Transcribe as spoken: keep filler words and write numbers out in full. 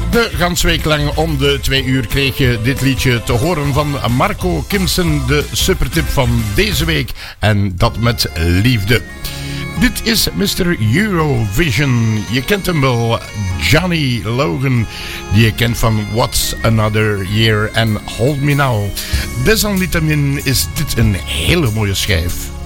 De ganse week lang om de twee uur kreeg je dit liedje te horen van Marco Kimsen, de supertip van deze week. En dat met liefde. Dit is mister Eurovision. Je kent hem wel, Johnny Logan, die je kent van What's Another Year en Hold Me Now. Desalniettemin is dit een hele mooie schijf.